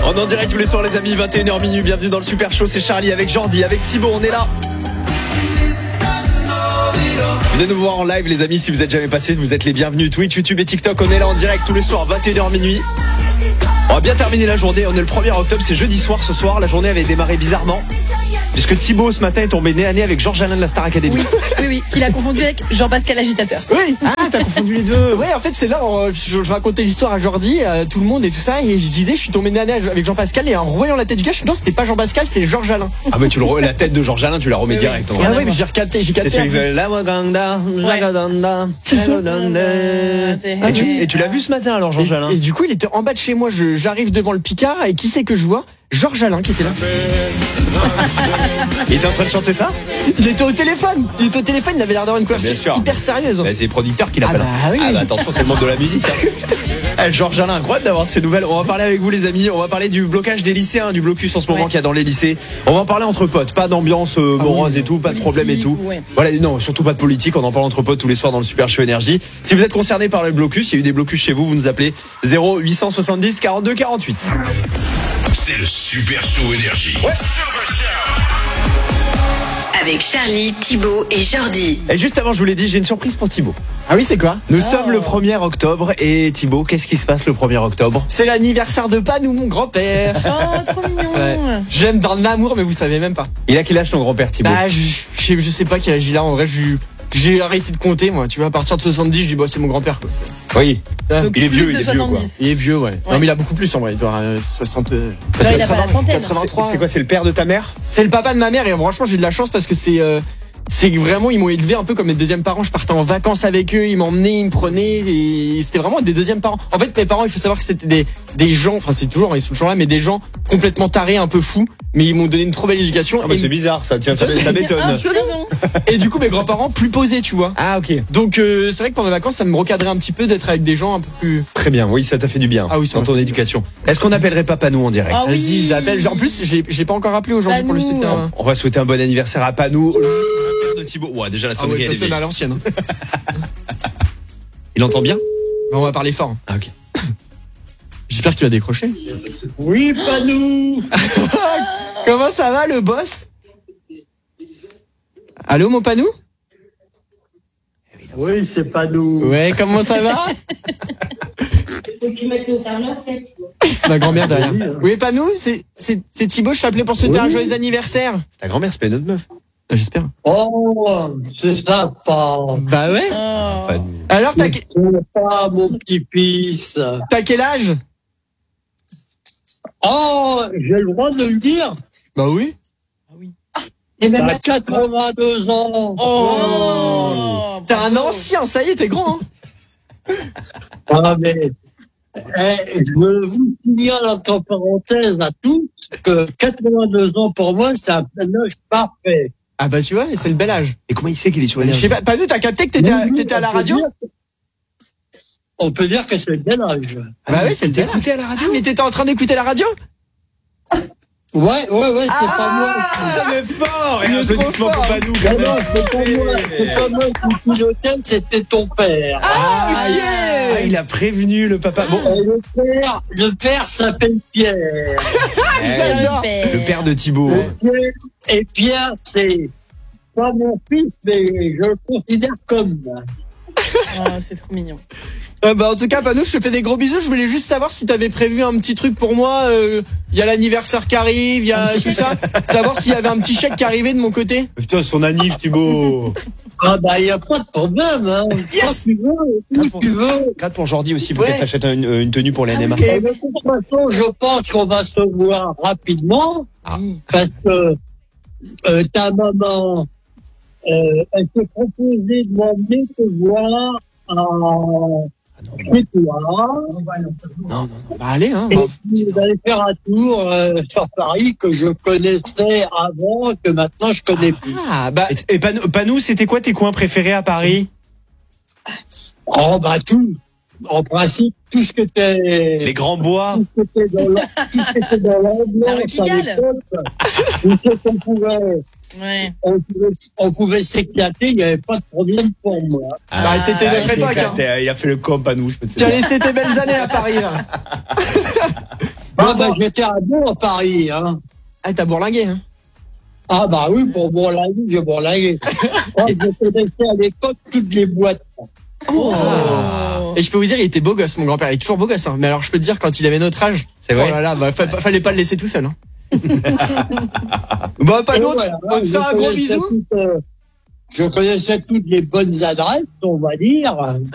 On est en direct tous les soirs les amis, 21h minuit, bienvenue dans le Super Show, c'est Charlie avec Jordi, avec Thibaut, on est là. Venez nous voir en live les amis, si vous êtes jamais passés, vous êtes les bienvenus. Twitch, YouTube et TikTok, on est là en direct tous les soirs, 21h minuit. On va bien terminer la journée, on est le 1er octobre, c'est jeudi soir ce soir, la journée avait démarré bizarrement. Puisque Thibaut ce matin est tombé nez à nez avec Georges Alain de la Star Academy. Oui, qu'il a confondu avec Jean-Pascal Agitateur. Oui, t'as confondu les deux. Ouais, en fait, c'est là, je racontais l'histoire à Jordi, à tout le monde et tout ça, et je disais, je suis tombé nez à nez avec Jean-Pascal, et en revoyant la tête du gars, je suis non, c'était pas Jean-Pascal, c'est Georges Alain. Ah, mais la tête de Georges Alain, tu la remets direct. Ah ouais, mais j'ai capté. C'est celui de la Waganda, Jagadanda, Et tu l'as vu ce matin alors, Georges Alain? Et du coup, il était en bas de chez moi, j'arrive devant le Picard, et qui c'est que je vois? Georges Alain qui était là. Il était en train de chanter ça? Il était au téléphone, il avait l'air d'avoir une conversation hyper sérieuse. Bah, c'est les producteurs qui l'appellent. Ah bah oui. Attention, c'est le monde de la musique. Georges Alain, incroyable d'avoir de ces nouvelles. On va parler avec vous les amis, on va parler du blocage des lycéens, du blocus en ce moment qu'il y a dans les lycées. On va en parler entre potes, pas d'ambiance morose et tout, pas de problème et tout. Ouais. Voilà, non, surtout pas de politique, on en parle entre potes tous les soirs dans le Super Show Énergie. Si vous êtes concerné par le blocus, il y a eu des blocus chez vous, vous nous appelez 0870 42 48. C'est le Super Show Énergie. Ouais. Avec Charlie, Thibaut et Jordi. Et juste avant, je vous l'ai dit, j'ai une surprise pour Thibaut. Ah oui, c'est quoi? Nous sommes le 1er octobre et Thibaut, qu'est-ce qui se passe le 1er octobre? C'est l'anniversaire de Panou, mon grand-père. Oh, trop mignon. Ouais. J'aime dans l'amour, mais vous savez même pas. Il a quel âge ton grand-père Thibaut? Bah, je sais pas quel âge il a, en vrai, j'ai arrêté de compter, moi. Tu vois, à partir de 70, je dis, bah, c'est mon grand-père, quoi. Oui. Donc, Il est vieux, plus de 70. Il est vieux, ouais. Non, mais il a beaucoup plus, en vrai. Il doit avoir 60. Non, il a pas la centaine. 83. C'est quoi, c'est le père de ta mère? C'est le papa de ma mère, et franchement, j'ai de la chance parce que c'est vraiment, ils m'ont élevé un peu comme mes deuxièmes parents. Je partais en vacances avec eux, ils m'emmenaient, ils me prenaient, et c'était vraiment des deuxièmes parents. En fait, mes parents, il faut savoir que c'était des gens, enfin c'est toujours, ils sont toujours là, mais des gens complètement tarés, un peu fous, mais ils m'ont donné une trop belle éducation. Ah bah c'est bizarre ça, tiens, ça m'étonne. Ah, tiens donc. Et du coup, mes grands-parents plus posés, tu vois. Ah ok. Donc c'est vrai que pendant les vacances, ça me recadrait un petit peu d'être avec des gens un peu plus. Très bien, oui, ça t'a fait du bien. Ah oui, dans ton éducation. Est-ce qu'on appellerait pas Panou en direct? Ah oui. Vas-y, je l'appelle. En plus, j'ai pas encore appelé aujourd'hui pour le Panou. souhaiter. On va souhaiter un bon anniversaire à Panou. De Thibaut. Ouais, déjà la Ah sonnerie ouais, ça elle est sonne à vieille. l'ancienne. Il entend bien? On va parler fort. Ah ok. J'espère qu'il va décrocher. Oui, Panou. Comment ça va, le boss? Allô, mon Panou? Oui, c'est Panou. Ouais, comment ça va? C'est ma grand-mère derrière. Oui, Panou, c'est Thibaut, je t'appelais pour souhaiter un joyeux anniversaire. C'est ta grand-mère, c'est pas une autre meuf. Ah, j'espère. Oh, c'est sympa. Bah ouais. Oh. Panou. Alors, C'est pas mon petit-fils. t'as quel âge? Oh, j'ai le droit de le dire. Bah oui. T'as 82 ans. Oh. T'es un ancien, ça y est, t'es grand, hein. Ah, mais, je veux vous signaler entre parenthèses à tous que 82 ans pour moi, c'est un âge parfait. Ah bah tu vois, c'est le bel âge. Et comment il sait qu'il est sur Je l'énergie? sais pas, Panou, t'as capté que t'étais à la radio? On peut dire que c'est le bel âge. Bah oui, c'est le bel âge. T'écoutais à la radio? Ah, mais t'étais en train d'écouter la radio? Ouais, c'est pas moi. Ah, mais fort! Et Il un est trop applaudissement pour fort. Panou, Non, quand non, même. c'est pas moi. C'est pas moi qui pilotais, c'était ton père. Ah, ok. Ah, il a prévenu le papa. Bon, Et le père s'appelle Pierre. J'adore. le père de Thibaut. Et Pierre, c'est pas mon fils, mais je le considère comme. Oh, c'est trop mignon. Bah en tout cas, Panou, je te fais des gros bisous. Je voulais juste savoir si t'avais prévu un petit truc pour moi. Il y a l'anniversaire qui arrive, il y a tout ça. Savoir s'il y avait un petit chèque qui arrivait de mon côté. Putain, son anniv, Thibaut. Ah bah, il n'y a pas de problème, hein. Quand tu veux, où tu veux. Grâce pour Jordi aussi, il faut Ouais. qu'elle s'achète une tenue pour l'NMA. ok. Et de toute façon, je pense qu'on va se voir rapidement, parce que ta maman, elle s'est proposée de m'emmener te voir chez toi. Non. Bah allez, hein. Et puis, vous allez faire un tour sur Paris que je connaissais avant, que maintenant je connais plus. Ah bah Et Panou, c'était quoi tes coins préférés à Paris? Oh bah tout. En principe, tout ce que t'es... Les grands bois. Tout ce qui était dans l'ambiance à Pigalle. l'époque, tout ce qu'on pouvait... Ouais. On pouvait s'éclater, il n'y avait pas de problème pour moi. Bah, c'était notre époque, hein. Il a fait le com, Panou, je peux te tu as dire. laissé tes belles années à Paris là. Bah, Ah bah j'étais à Bourg à Paris, hein. Ah, t'as bourlingué, hein. Ah bah oui, pour bourlinguer, j'ai bourlingué. Moi, je connaissais à l'époque toutes les boîtes. Oh. Et je peux vous dire, il était beau gosse, mon grand-père. Il est toujours beau gosse, hein. Mais alors, je peux te dire, quand il avait notre âge, c'est vrai. Oh là là, bah, fallait pas le laisser tout seul, hein. Bah, pas d'autre. Voilà, On te fait un gros bisou. je connaissais toutes les bonnes adresses, on va dire.